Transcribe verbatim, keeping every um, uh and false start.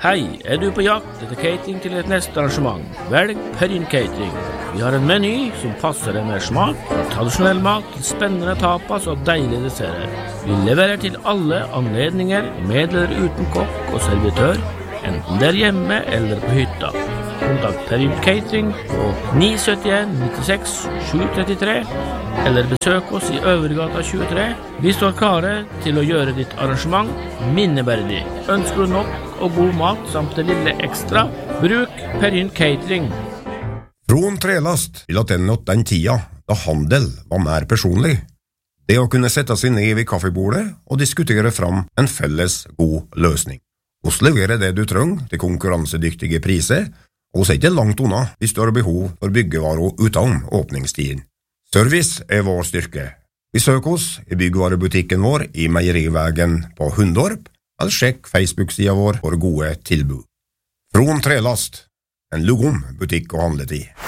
Hei, er du på jakt etter catering til et neste arrangement? Velg Perrin Catering. Vi har en meny som passer en med smak, fra tradisjonell mat til spennende tapas og deilige desserter. Vi leverer til alle anledninger, med eller uten kokk og servitør, enten det er hjemme eller på hytta. Kontakt Perrin Catering på ni sytti en nittiseks sju trettitre, eller besøk oss i Øvergata tjuetre. Vi står klare til å gjøre ditt arrangement minneverdig. Ønsker du nok og god mat samt det lille ekstra, bruk Perrin Catering. Från trelast til at den nått den tida da handel var mer personlig. Det å kunne sette seg ned ved kaffebordet og diskutere fram en felles god løsning. Oss leverer det du trenger til konkurransedyktige priser, og så er ikke langt unna hvis du har behov for byggevarer uten åpningstiden. Service er vår styrke. Besøk oss i byggvarebutikken vår i Meierivägen på Hundorp, eller sjekk Facebook-sida vår for gode tilbud. Från trelast, en lugom butikk å handle til.